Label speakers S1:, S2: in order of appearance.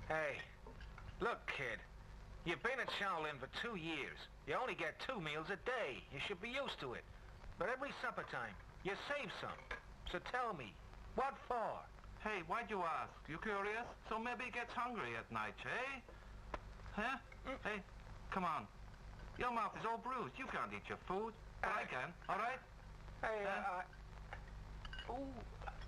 S1: Hey, look, kid. You've been at Shaolin for 2 years. You only get 2 meals a day. You should be used to it. But every supper time, you save some. So tell me, what for?
S2: Hey, why'd you ask? You curious? So maybe he gets hungry at night, eh? Huh? Hey, come on. Your mouth is all bruised. You can't eat your food. But I can, all right?
S1: Hey, ooh.